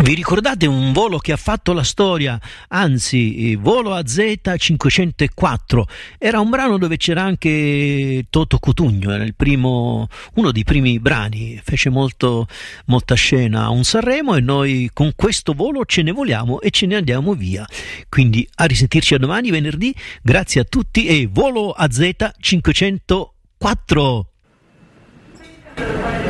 Vi ricordate un volo che ha fatto la storia? Anzi, Volo AZ 504. Era un brano dove c'era anche Toto Cutugno, era uno dei primi brani, fece molta scena a un Sanremo e noi con questo volo ce ne voliamo e ce ne andiamo via. Quindi a risentirci a domani, venerdì, grazie a tutti e Volo AZ 504.